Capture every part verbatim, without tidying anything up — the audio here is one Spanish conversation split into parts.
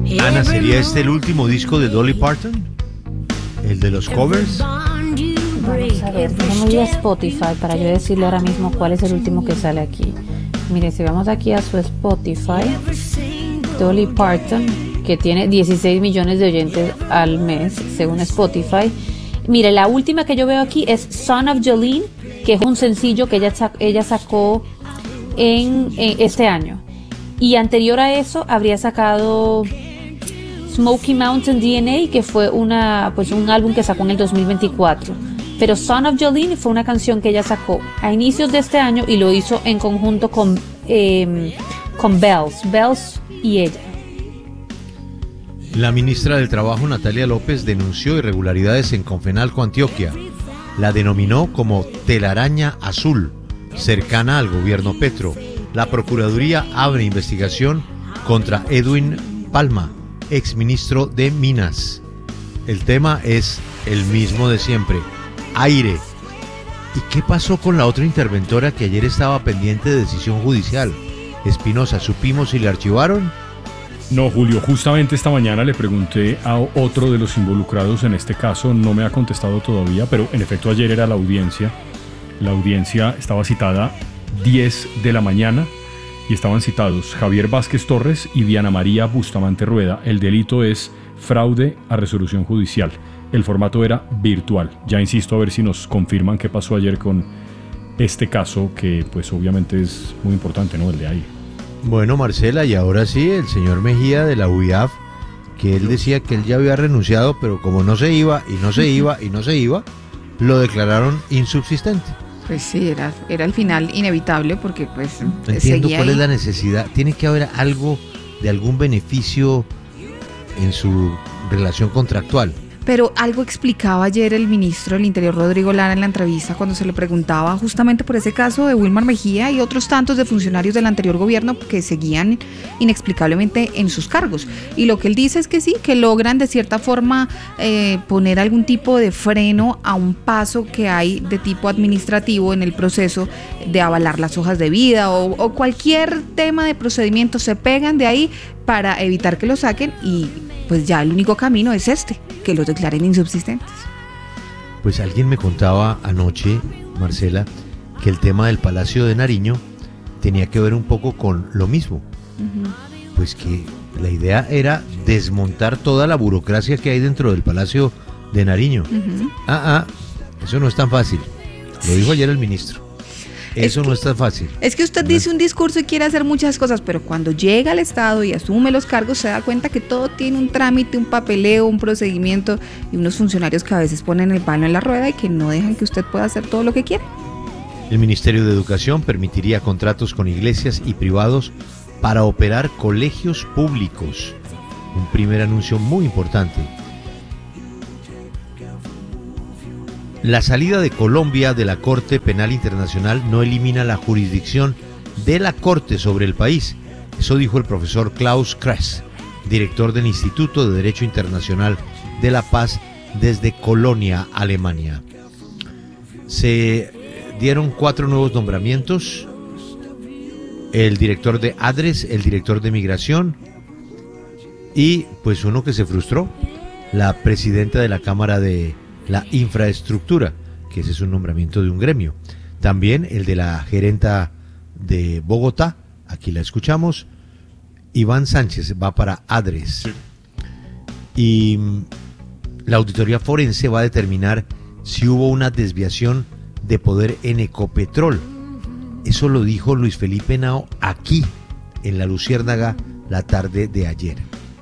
Ana, ¿sería este el último disco de Dolly Parton? ¿El de los covers? Vamos a ver, déjame ir a Spotify para yo decirle ahora mismo cuál es el último que sale aquí. Mire, si vamos aquí a su Spotify, Dolly Parton, que tiene dieciséis millones de oyentes al mes, según Spotify. Mire, la última que yo veo aquí es Son of Jolene, que es un sencillo que ella, sac- ella sacó en, en este año. Y anterior a eso habría sacado Smoky Mountain D N A, que fue una, pues un álbum que sacó en el dos mil veinticuatro. Pero Son of Jolene fue una canción que ella sacó a inicios de este año y lo hizo en conjunto con, eh, con Bells, Bells y ella. La ministra del Trabajo, Natalia López, denunció irregularidades en Confenalco, Antioquia. La denominó como telaraña azul, cercana al gobierno Petro. La Procuraduría abre investigación contra Edwin Palma, exministro de Minas. El tema es el mismo de siempre: aire. ¿Y qué pasó con la otra interventora que ayer estaba pendiente de decisión judicial? Espinosa, ¿supimos si le archivaron? No, Julio, justamente esta mañana le pregunté a otro de los involucrados en este caso, no me ha contestado todavía, pero en efecto ayer era la audiencia. La audiencia estaba citada diez de la mañana y estaban citados Javier Vázquez Torres y Diana María Bustamante Rueda. El delito es fraude a resolución judicial. El formato era virtual. Ya insisto, a ver si nos confirman qué pasó ayer con este caso, que pues obviamente es muy importante, ¿no? El de ahí. Bueno, Marcela, y ahora sí, el señor Mejía de la U I A F, que él decía que él ya había renunciado, pero como no se iba, y no se iba, y no se iba, lo declararon insubsistente. Pues sí, era, era el final inevitable porque pues No entiendo seguía cuál ahí. es la necesidad. Tiene que haber algo de algún beneficio en su relación contractual. Pero algo explicaba ayer el ministro del Interior, Rodrigo Lara, en la entrevista cuando se le preguntaba justamente por ese caso de Wilmar Mejía y otros tantos de funcionarios del anterior gobierno que seguían inexplicablemente en sus cargos. Y lo que él dice es que sí, que logran de cierta forma eh, poner algún tipo de freno a un paso que hay de tipo administrativo en el proceso de avalar las hojas de vida o, o cualquier tema de procedimiento, se pegan de ahí para evitar que lo saquen y pues ya el único camino es este, que los declaren insubsistentes. Pues alguien me contaba anoche, Marcela, que el tema del Palacio de Nariño tenía que ver un poco con lo mismo. Uh-huh. Pues que la idea era desmontar toda la burocracia que hay dentro del Palacio de Nariño. Uh-huh. Ah, ah, eso no es tan fácil. Lo dijo ayer el ministro. Eso es que, no es tan fácil. Es que usted ¿verdad? Dice un discurso y quiere hacer muchas cosas, pero cuando llega al Estado y asume los cargos se da cuenta que todo tiene un trámite, un papeleo, un procedimiento y unos funcionarios que a veces ponen el palo en la rueda y que no dejan que usted pueda hacer todo lo que quiere. El Ministerio de Educación permitiría contratos con iglesias y privados para operar colegios públicos. Un primer anuncio muy importante. La salida de Colombia de la Corte Penal Internacional no elimina la jurisdicción de la Corte sobre el país. Eso dijo el profesor Klaus Kress, director del Instituto de Derecho Internacional de la Paz desde Colonia, Alemania. Se dieron cuatro nuevos nombramientos: el director de ADRES, el director de Migración y pues uno que se frustró, la presidenta de la Cámara de la Infraestructura, que ese es un nombramiento de un gremio. También el de la gerenta de Bogotá, aquí la escuchamos, Iván Sánchez, va para ADRES. Sí. Y la auditoría forense va a determinar si hubo una desviación de poder en Ecopetrol. Eso lo dijo Luis Felipe Henao aquí, en La Luciérnaga, la tarde de ayer.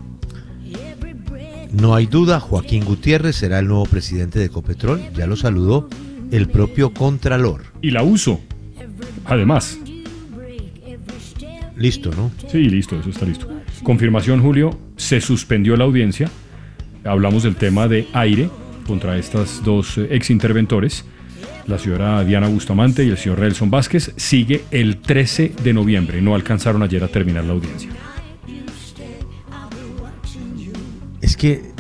No hay duda, Joaquín Gutiérrez será el nuevo presidente de Ecopetrol, ya lo saludó el propio Contralor. Y la uso, además. Listo, ¿no? Sí, listo, eso está listo. Confirmación, Julio, se suspendió la audiencia. Hablamos del tema de aire contra estas dos ex interventores, la señora Diana Bustamante y el señor Relson Vázquez. Sigue el trece de noviembre, no alcanzaron ayer a terminar la audiencia. Es que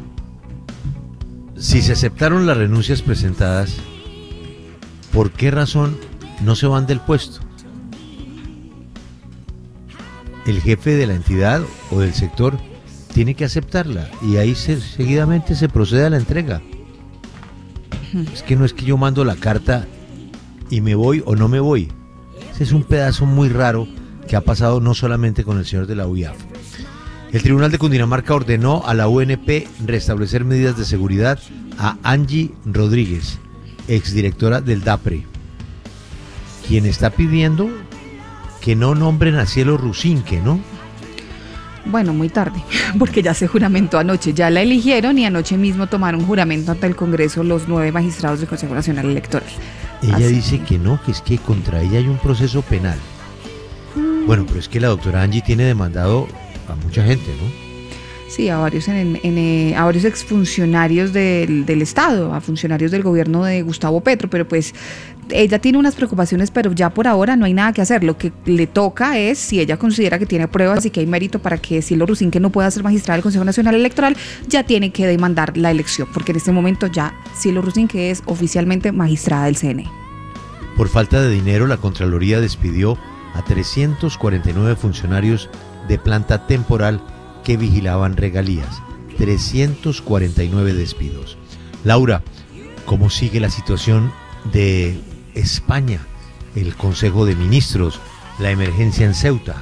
si se aceptaron las renuncias presentadas, ¿por qué razón no se van del puesto? El jefe de la entidad o del sector tiene que aceptarla y ahí se, seguidamente se procede a la entrega. Es que no es que yo mando la carta y me voy o no me voy. Ese es un pedazo muy raro que ha pasado no solamente con el señor de la U I A F. El Tribunal de Cundinamarca ordenó a la U N P restablecer medidas de seguridad a Angie Rodríguez, exdirectora del DAPRE, quien está pidiendo que no nombren a Cielo Rusinque, ¿no? Bueno, muy tarde, porque ya se juramentó anoche, ya la eligieron y anoche mismo tomaron juramento ante el Congreso los nueve magistrados del Consejo Nacional Electoral. Ella Así. dice que no, que es que contra ella hay un proceso penal. Bueno, pero es que la doctora Angie tiene demandado a mucha gente, ¿no? Sí, a varios, en, en, en, a varios exfuncionarios del, del Estado, a funcionarios del gobierno de Gustavo Petro, pero pues ella tiene unas preocupaciones, pero ya por ahora no hay nada que hacer. Lo que le toca es, si ella considera que tiene pruebas y que hay mérito para que Cielo Rusinque no pueda ser magistrada del Consejo Nacional Electoral, ya tiene que demandar la elección, porque en este momento ya Cielo Rusinque es oficialmente magistrada del C N E. Por falta de dinero, la Contraloría despidió a trescientos cuarenta y nueve funcionarios de planta temporal que vigilaban regalías. trescientos cuarenta y nueve despidos. Laura, ¿cómo sigue la situación de España, el Consejo de Ministros, la emergencia en Ceuta?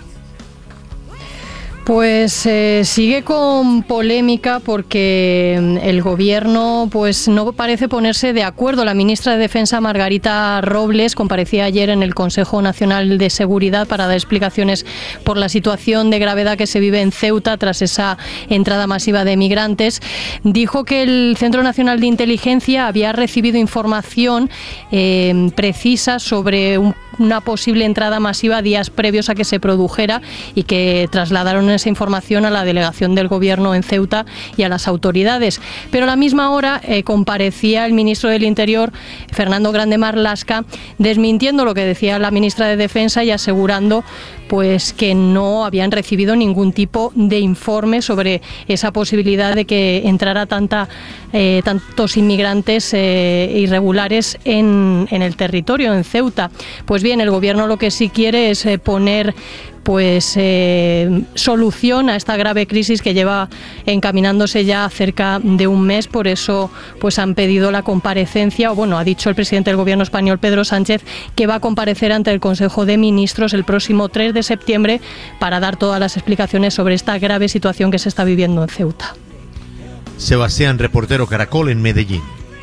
Pues eh, sigue con polémica porque el gobierno pues no parece ponerse de acuerdo. La ministra de Defensa, Margarita Robles, comparecía ayer en el Consejo Nacional de Seguridad para dar explicaciones por la situación de gravedad que se vive en Ceuta tras esa entrada masiva de migrantes. Dijo que el Centro Nacional de Inteligencia había recibido información eh, precisa sobre un una posible entrada masiva días previos a que se produjera y que trasladaron esa información a la delegación del gobierno en Ceuta y a las autoridades. Pero a la misma hora eh, comparecía el ministro del Interior, Fernando Grande Marlaska, desmintiendo lo que decía la ministra de Defensa y asegurando pues que no habían recibido ningún tipo de informe sobre esa posibilidad de que entrara tanta, eh, tantos inmigrantes eh, irregulares en, en el territorio, en Ceuta. Pues bien, el gobierno lo que sí quiere es eh, poner pues eh, solución a esta grave crisis que lleva encaminándose ya cerca de un mes. Por eso pues han pedido la comparecencia, o bueno, ha dicho el presidente del gobierno español, Pedro Sánchez, que va a comparecer ante el Consejo de Ministros el próximo tres de septiembre para dar todas las explicaciones sobre esta grave situación que se está viviendo en Ceuta. Sebastián, reportero Caracol en Medellín.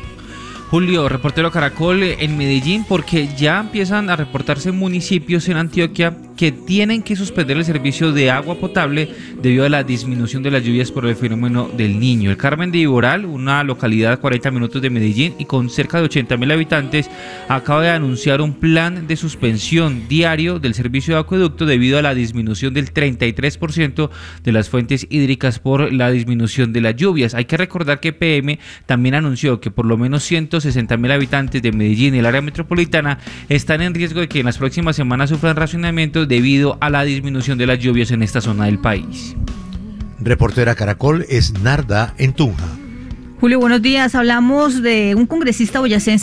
Julio, reportero Caracol en Medellín, porque ya empiezan a reportarse municipios en Antioquia que tienen que suspender el servicio de agua potable debido a la disminución de las lluvias por el fenómeno del Niño. El Carmen de Iboral, una localidad a cuarenta minutos de Medellín y con cerca de ochenta mil habitantes, acaba de anunciar un plan de suspensión diario del servicio de acueducto debido a la disminución del treinta y tres por ciento de las fuentes hídricas por la disminución de las lluvias. Hay que recordar que P M también anunció que por lo menos ciento sesenta mil habitantes de Medellín y el área metropolitana están en riesgo de que en las próximas semanas sufran racionamiento debido a la disminución de las lluvias en esta zona del país. Reportera Caracol es Narda en Tunja. Julio, buenos días. Hablamos de un congresista boyacense